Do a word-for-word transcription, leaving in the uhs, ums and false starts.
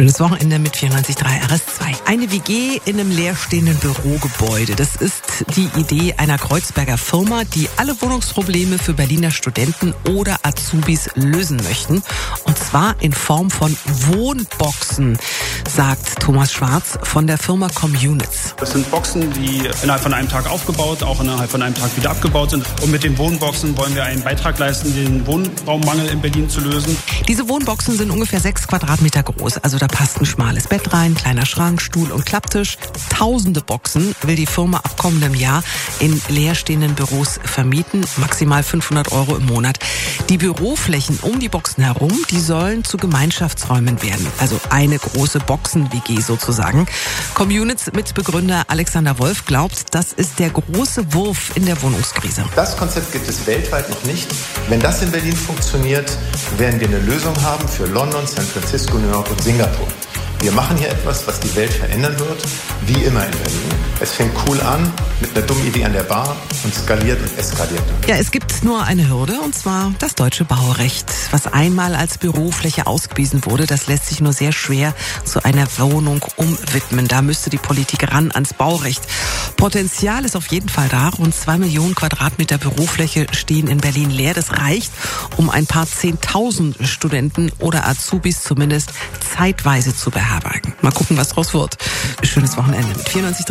Schönes Wochenende mit vierundneunzig Komma drei R S zwei. Eine W G in einem leerstehenden Bürogebäude. Das ist die Idee einer Kreuzberger Firma, die alle Wohnungsprobleme für Berliner Studenten oder Azubis lösen möchten. Und zwar in Form von Wohnboxen, sagt Thomas Schwarz von der Firma Communits. Das sind Boxen, die innerhalb von einem Tag aufgebaut, auch innerhalb von einem Tag wieder abgebaut sind. Und mit den Wohnboxen wollen wir einen Beitrag leisten, den Wohnraummangel in Berlin zu lösen. Diese Wohnboxen sind ungefähr sechs Quadratmeter groß. Also da passt ein schmales Bett rein, kleiner Schrank, Stuhl und Klapptisch. Tausende Boxen will die Firma ab kommendem Jahr in leerstehenden Büros vermieten. Maximal fünfhundert Euro im Monat. Die Büroflächen um die Boxen herum, die sollen zu Gemeinschaftsräumen werden. Also eine große Boxen-W G sozusagen. Communits-Mitbegründer Alexander Wolf glaubt, das ist der große Wurf in der Wohnungskrise. Das Konzept gibt es weltweit noch nicht. Wenn das in Berlin funktioniert, werden wir eine Lösung haben für London, San Francisco, New York und Singapur. Wir machen hier etwas, was die Welt verändern wird, wie immer in Berlin. Es fängt cool an, mit einer dummen Idee an der Bar und skaliert und eskaliert. Ja, es gibt nur eine Hürde, und zwar das deutsche Baurecht. Was einmal als Bürofläche ausgewiesen wurde, das lässt sich nur sehr schwer zu einer Wohnung umwidmen. Da müsste die Politik ran ans Baurecht. Potenzial ist auf jeden Fall da. Rund zwei Millionen Quadratmeter Bürofläche stehen in Berlin leer. Das reicht, um ein paar Zehntausend Studenten oder Azubis zumindest zeitweise zu beherbergen. Mal gucken, was draus wird. Schönes Wochenende mit vierundneunzig Komma drei.